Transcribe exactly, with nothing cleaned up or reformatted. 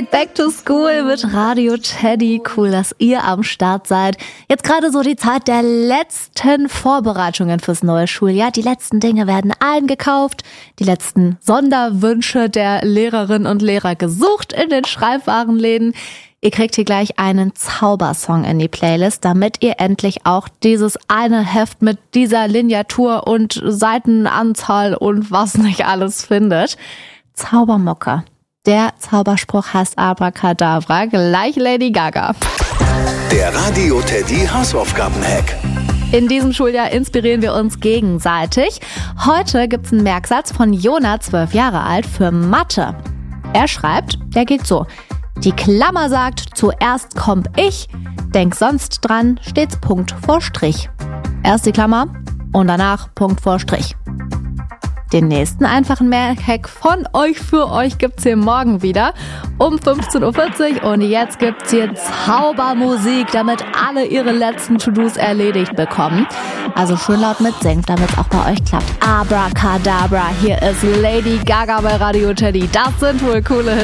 Back to School mit Radio Teddy. Cool, dass ihr am Start seid. Jetzt gerade so die Zeit der letzten Vorbereitungen fürs neue Schuljahr. Die letzten Dinge werden eingekauft, die letzten Sonderwünsche der Lehrerinnen und Lehrer gesucht in den Schreibwarenläden. Ihr kriegt hier gleich einen Zaubersong in die Playlist, damit ihr endlich auch dieses eine Heft mit dieser Lineatur und Seitenanzahl und was nicht alles findet. Zaubermucke. Der Zauberspruch heißt Abracadabra, gleich Lady Gaga. Der Radio Teddy Hausaufgaben-Hack. In diesem Schuljahr inspirieren wir uns gegenseitig. Heute gibt's einen Merksatz von Jona, zwölf Jahre alt, für Mathe. Er schreibt, der geht so: Die Klammer sagt, zuerst komm ich, denk sonst dran, stets Punkt vor Strich. Erst die Klammer und danach Punkt vor Strich. Den nächsten einfachen Merkhack von euch für euch gibt's hier morgen wieder um fünfzehn Uhr vierzig und jetzt gibt's hier Zaubermusik, damit alle ihre letzten To-Dos erledigt bekommen. Also schön laut mitsingen, damit es auch bei euch klappt. Abracadabra, hier ist Lady Gaga bei Radio Teddy. Das sind wohl coole Hits.